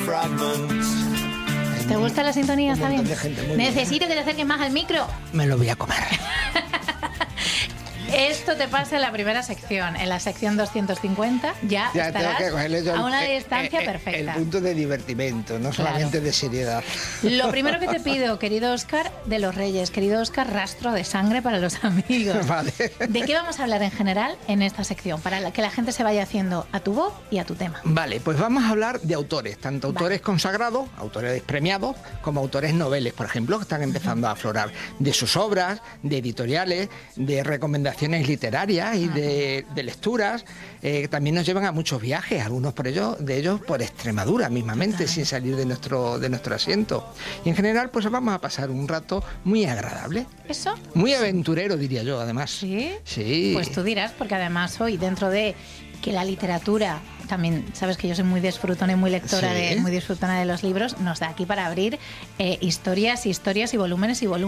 ¿Te gusta la sintonía? ¿Está bien? Necesito que te acerques más al micro. Me lo voy a comer. Esto te pasa en la primera sección. En la sección 250 ya estarás a una distancia perfecta. El punto de divertimento, no solamente de seriedad. Lo primero que te pido, querido Óscar, de los Reyes, querido Óscar, rastro de sangre para los amigos. Vale. ¿De qué vamos a hablar en general en esta sección? Para que la gente se vaya haciendo a tu voz y a tu tema. Vale, pues vamos a hablar de autores, tanto autores consagrados, autores premiados, como autores noveles, por ejemplo, que están empezando a aflorar. De sus obras, de editoriales, de recomendaciones literarias y de lecturas. También nos llevan a muchos viajes, algunos de ellos por Extremadura mismamente, sin salir de nuestro asiento. Y en general, pues vamos a pasar un rato muy agradable. ¿Eso? Muy aventurero, diría yo, además. ¿Sí? Sí. Pues tú dirás, porque además hoy, dentro de que la literatura, también sabes que yo soy muy disfrutona y muy lectora, muy disfrutona de los libros, nos da aquí para abrir historias y volúmenes y volúmenes.